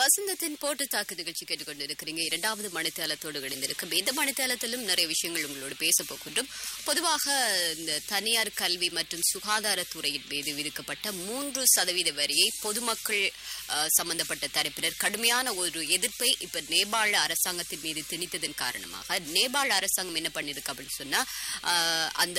வசந்தத்தின் போட்டு தாக்கு நிகழ்ச்சி கேட்டுக்கொண்டிருக்கிறீங்க. இரண்டாவது மணித்தேலத்தோடு இணைந்திருக்கும். இந்த மணித்தேலத்திலும் நிறைய விஷயங்கள் உங்களோடு பேச போகின்றோம். பொதுவாக இந்த தனியார் கல்வி மற்றும் சுகாதாரத்துறையின் மீது விதிக்கப்பட்ட 3% வரியை பொதுமக்கள் சம்பந்தப்பட்ட தரப்பினர் கடுமையான ஒரு எதிர்ப்பை இப்ப நேபாள அரசாங்கத்தின் மீது திணித்ததன் காரணமாக நேபாள அரசாங்கம் என்ன பண்ணிருக்கு அப்படின்னு சொன்னா அந்த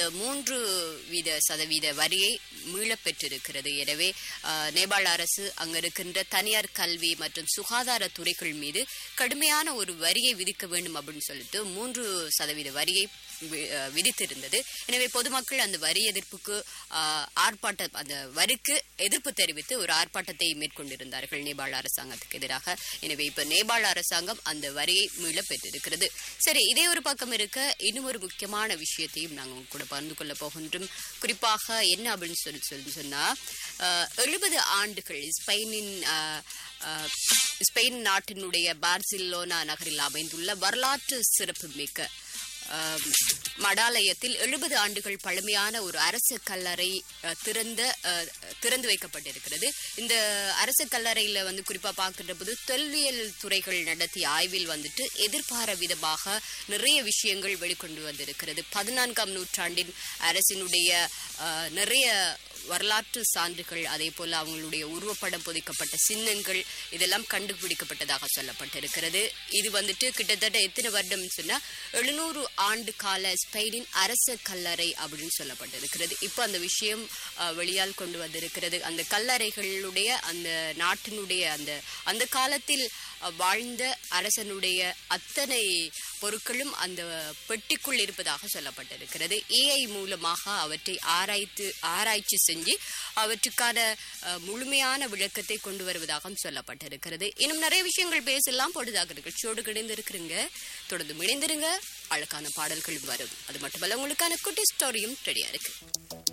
3% வரியை மீளப் பெற்றிருக்கிறது. எனவே நேபாள அரசு அங்க இருக்கின்ற தனியார் கல்வி மற்றும் சுகாதார துறைகள் மீது கடுமையான ஒரு வரியை விதிக்க வேண்டும் அப்படின்னு சொல்லிட்டு 3% வரியை விதித்திருந்தது. எனவே பொதுமக்கள் அந்த வரி எதிர்ப்புக்கு ஆர்ப்பாட்டம் அந்த வரிக்கு எதிர்ப்பு தெரிவித்து ஒரு ஆர்ப்பாட்டத்தை மேற்கொண்டிருந்தார்கள் நேபாள அரசாங்கத்துக்கு எதிராக. எனவே இப்ப நேபாள அரசாங்கம் அந்த வரியை மீள பெற்றிருக்கிறது. சரி, இதே ஒரு பக்கம் இருக்க இன்னும் ஒரு முக்கியமான விஷயத்தையும் நாங்கள் கூட பகிர்ந்து கொள்ள போகின்றோம். குறிப்பாக என்ன அப்படின்னு சொன்னா 70 ஆண்டுகள் ஸ்பெயின் நாட்டினுடைய பார்சிலோனா நகரில் அமைந்துள்ள வரலாற்று சிறப்பு மிக்க மடாலயத்தில் 70 ஆண்டுகள் பழமையான ஒரு அரசு கல்லறை திறந்து வைக்கப்பட்டிருக்கிறது. இந்த அரசு கல்லறையில குறிப்பா பார்க்கின்ற போது தொல்லியல் துறைகள் நடத்திய ஆய்வில் எதிர்பார விதமாக நிறைய விஷயங்கள் வெளிக்கொண்டு வந்திருக்கிறது. 14ஆம் நூற்றாண்டின் அரசினுடைய நிறைய வரலாற்று சான்றுகள், அதே போல அவங்களுடைய உருவப்படம் பொதிக்கப்பட்ட சின்னங்கள் இதெல்லாம் கண்டுபிடிக்கப்பட்டதாக சொல்லப்பட்டிருக்கிறது. இது கிட்டத்தட்ட எத்தனை வருடம் சொன்னா 700 ஆண்டு கால ஸ்பெயினின் அரச கல்லறை அப்படின்னு சொல்லப்பட்டிருக்கிறது. இப்ப அந்த விஷயம் வெளியால் கொண்டு வந்திருக்கிறது. அந்த கல்லறைகளுடைய அந்த நாட்டினுடைய அந்த காலத்தில் வாழ்ந்த அரசனுடைய அத்தனை பொருட்களும் அந்த பெட்டிக்குள் இருப்பதாக சொல்லப்பட்டிருக்கிறது. ஏஐ மூலமாக அவற்றை ஆராய்ச்சி செஞ்சு அவற்றுக்கான முழுமையான விளக்கத்தை கொண்டு வருவதாக சொல்லப்பட்டிருக்கிறது. இன்னும் நிறைய விஷயங்கள் பேசலாம். பொழுதாக நிகழ்ச்சியோடு இணைந்திருக்கிறீங்க. தொடர்ந்து இணைந்திருங்க. அழகான பாடல்களும் வரும். அது மட்டுமல்ல, உங்களுக்கான குட்டி ஸ்டோரியும் ரெடியா இருக்கு.